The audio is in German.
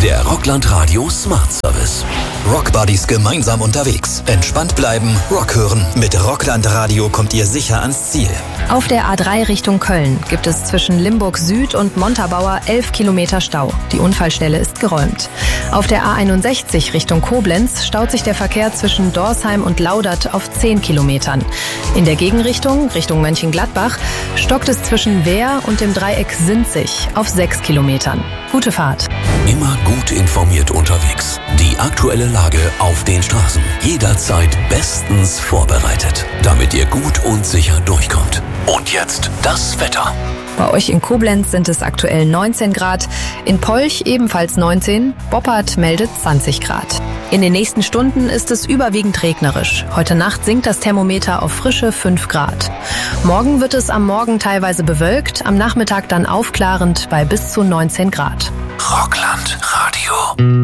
Der Rockland Radio Smart Service. Rockbuddies gemeinsam unterwegs. Entspannt bleiben, Rock hören. Mit Rockland Radio kommt ihr sicher ans Ziel. Auf der A3 Richtung Köln gibt es zwischen Limburg Süd und Montabaur 11 Kilometer Stau. Die Unfallstelle ist geräumt. Auf der A61 Richtung Koblenz staut sich der Verkehr zwischen Dorsheim und Laudert auf 10 Kilometern. In der Gegenrichtung, Richtung Mönchengladbach, stockt es zwischen Wehr und dem Dreieck Sinzig auf 6 Kilometern. Gute Fahrt. Immer gut informiert unterwegs. Die aktuelle Lage auf den Straßen. Jederzeit bestens vorbereitet, damit ihr gut und sicher durchkommt. Und jetzt das Wetter. Bei euch in Koblenz sind es aktuell 19 Grad, in Polch ebenfalls 19, Boppard meldet 20 Grad. In den nächsten Stunden ist es überwiegend regnerisch. Heute Nacht sinkt das Thermometer auf frische 5 Grad. Morgen wird es am Morgen teilweise bewölkt, am Nachmittag dann aufklarend bei bis zu 19 Grad. Rockland Radio.